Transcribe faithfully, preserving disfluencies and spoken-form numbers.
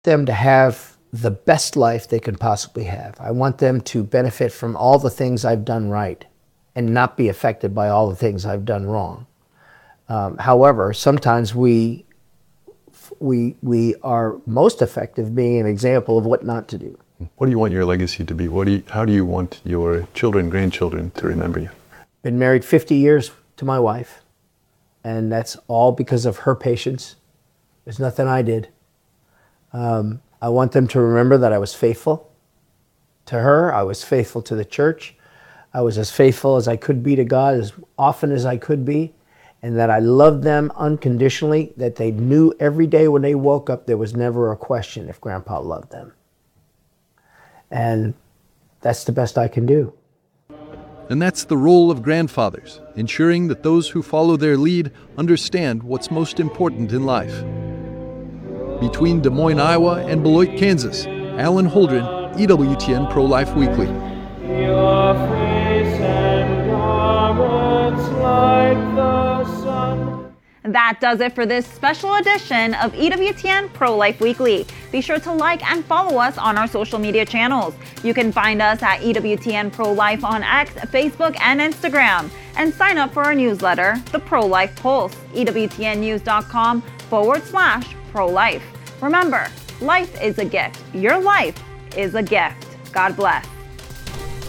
them to have the best life they could possibly have. I want them to benefit from all the things I've done right and not be affected by all the things I've done wrong. Um, however, sometimes we, we, we are most effective being an example of what not to do. What do you want your legacy to be? What do you, how do you want your children, grandchildren to remember you? Been married fifty years to my wife, and that's all because of her patience. There's nothing I did. Um, I want them to remember that I was faithful to her. I was faithful to the church. I was as faithful as I could be to God as often as I could be, and that I loved them unconditionally, that they knew every day when they woke up there was never a question if Grandpa loved them. And that's the best I can do. And that's the role of grandfathers, ensuring that those who follow their lead understand what's most important in life. Between Des Moines, Iowa and Beloit, Kansas, Alan Holdren, E W T N Pro-Life Weekly. Your face and garments like the sun. That does it for this special edition of E W T N Pro-Life Weekly. Be sure to like and follow us on our social media channels. You can find us at E W T N Pro-Life on X, Facebook, and Instagram. And sign up for our newsletter, The Pro-Life Pulse, E W T N news dot com forward slash pro-life. Remember, life is a gift. Your life is a gift. God bless.